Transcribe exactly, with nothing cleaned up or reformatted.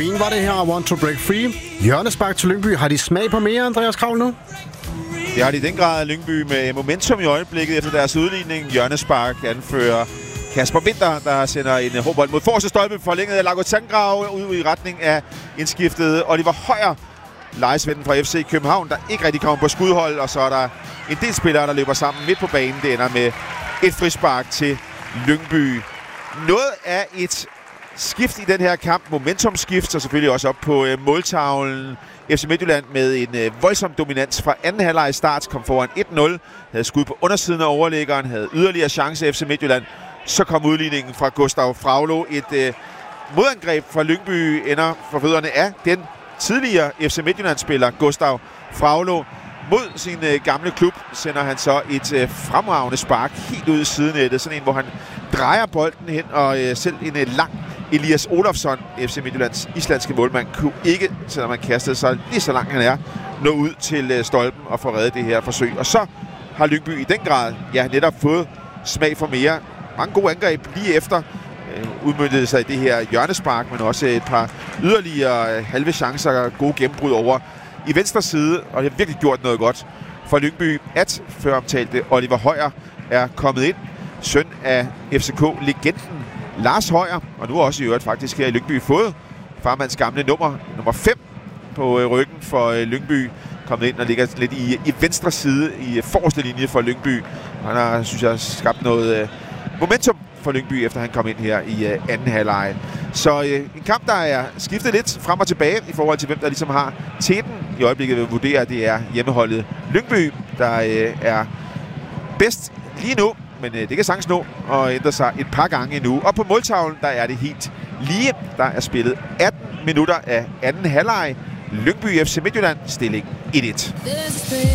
En var det her, Want to Break Free. Hjørnespark til Lyngby. Har de smag på mere, Andreas Kravl, nu? Det har de i den grad, Lyngby, med momentum i øjeblikket efter deres udligning. Hjørnespark anfører Kasper Winter, der sender en hårdbold mod forreste stolpe, forlænget af Lago Tangrave ud i retning af indskiftet Oliver Højer, lejesvennen fra F C København, der ikke rigtig kommer på skudhold, og så er der en del spillere, der løber sammen midt på banen. Det ender med et frispark til Lyngby. Noget af et skift i den her kamp, momentumskift, og selvfølgelig også op på øh, måltavlen. F C Midtjylland med en øh, voldsom dominans fra anden halvleg i start, kom foran et nul, havde skud på undersiden af overliggeren, havde yderligere chance F C Midtjylland. Så kom udligningen fra Gustav Fraglo. Et øh, modangreb fra Lyngby ender for fødderne af den tidligere F C Midtjylland-spiller Gustav Fraglo. Mod sin øh, gamle klub sender han så et øh, fremragende spark helt ud i sidenettet. Sådan en, hvor han drejer bolden hen, og øh, selv en øh, lang Elias Olofsson, F C Midtjyllands islandske målmand, kunne ikke, selvom man kastede sig lige så langt han er, nå ud til øh, stolpen og få reddet det her forsøg. Og så har Lyngby i den grad ja, netop fået smag for mere. Mange gode angreb lige efter. Øh, udmøntede sig i det her hjørnespark, men også et par yderligere øh, halve chancer og gode gennembrud over i venstre side, og det har virkelig gjort noget godt for Lyngby, at før omtalte Oliver Højer er kommet ind. Søn af F C K-legenden Lars Højer, og nu også i øvrigt faktisk her i Lyngby fået farmands gamle nummer, nummer fem på øh, ryggen for øh, Lyngby. Kommet ind og ligger lidt i, i venstre side i forreste linje for Lyngby. Han har, synes jeg, skabt noget øh, momentum for Lyngby, efter han kom ind her i øh, anden halvleg. Så øh, en kamp, der er skiftet lidt frem og tilbage i forhold til, hvem der ligesom har teten i øjeblikket. Vil vurdere, at det er hjemmeholdet Lyngby, der øh, er bedst lige nu. Men øh, det kan sagtens nå og ændre sig et par gange endnu. Og på måltavlen, der er det helt lige. Der er spillet atten minutter af anden halvleg. Lyngby F C Midtjylland, stilling et et.